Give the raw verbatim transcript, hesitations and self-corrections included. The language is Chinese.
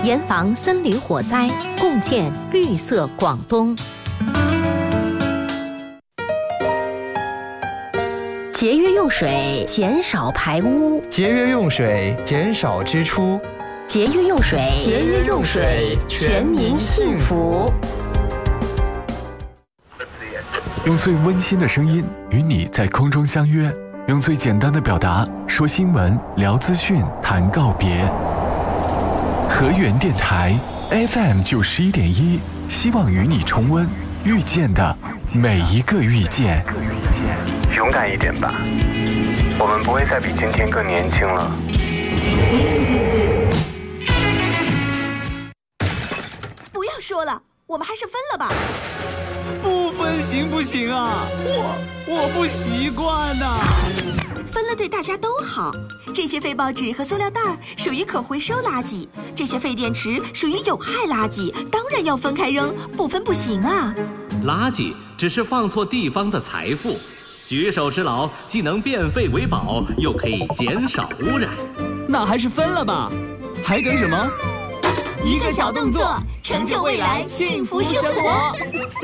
严防森林火灾，共建绿色广东。节约用水，减少排污； 节约用水，减少支出； 节约用水， 节约用水， 全民幸福。 用最温馨的声音与你在空中相约，用最简单的表达说新闻、聊资讯、谈告别。河源电台 F M 九十一点一，希望与你重温遇见的每一个遇见。 勇敢一点吧，我们不会再比今天更年轻了。 不要说了，我们还是分了吧。 不分行不行啊？我我不习惯呐、啊。 分了对大家都好。这些废报纸和塑料袋属于可回收垃圾，这些废电池属于有害垃圾，当然要分开扔，不分不行啊。 垃圾只是放错地方的财富，举手之劳既能变废为宝，又可以减少污染。 那还是分了吧，还等什么？ 一个小动作，成就未来幸福生活。